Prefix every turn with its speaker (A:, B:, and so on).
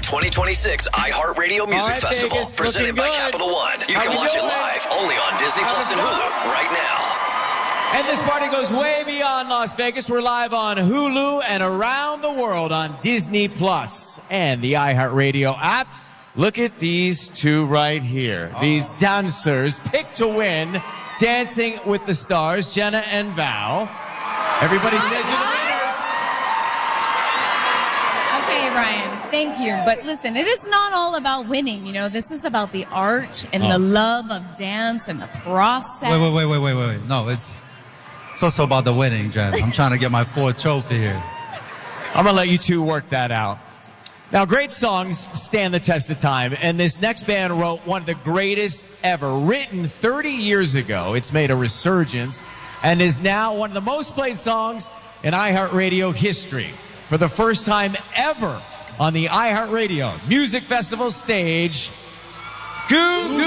A: 2026 iHeartRadio Music Festival,
B: Vegas,
A: presented by
B: good.
A: Capital One. You
B: How
A: can
B: we
A: watch it
B: doing?
A: live only on Disney Plus and Hulu right now.
B: And this party goes way beyond Las Vegas. We're live on Hulu and around the world on Disney Plus and the iHeartRadio app. Look at these two right here. These dancers picked to win Dancing with the Stars, Jenna and Val. Everybody says you're the winners.
C: Okay, Ryan, thank you. But listen, it is not all about winning. You know, this is about the art and the love of dance and the process.
D: Wait. No, it's also about the winning, Jen. I'm trying to get my 4th trophy here.
B: I'm going to let you two work that out. Now, great songs stand the test of time, and this next band wrote one of the greatest ever, written 30 years ago. It's made a resurgence and is now one of the most played songs in iHeartRadio history. For the first time ever on the iHeartRadio Music Festival stage,